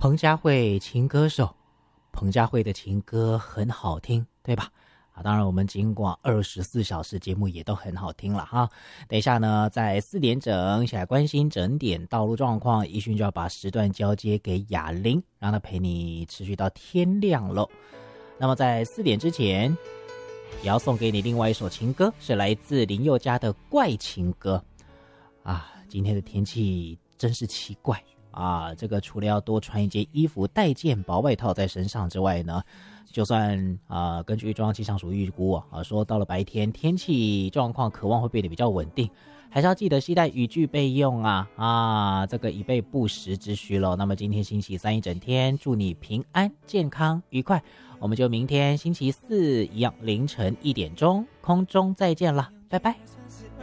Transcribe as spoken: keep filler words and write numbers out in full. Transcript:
彭佳慧情歌手，彭佳慧的情歌很好听，对吧？啊，当然我们经过二十四小时节目也都很好听了哈。等一下呢，在四点整一起来关心整点道路状况，一迅就要把时段交接给雅玲，让她陪你持续到天亮喽。那么在四点之前，也要送给你另外一首情歌，是来自林宥嘉的怪情歌啊。今天的天气真是奇怪啊，这个除了要多穿一件衣服带件薄外套在身上之外呢，就算啊、呃，根据中央气象署预估啊，说到了白天天气状况渴望会变得比较稳定，还是要记得携带雨具备用啊啊，这个以备不时之需咯。那么今天星期三一整天，祝你平安、健康、愉快。我们就明天星期四一样凌晨一点钟空中再见了，拜拜。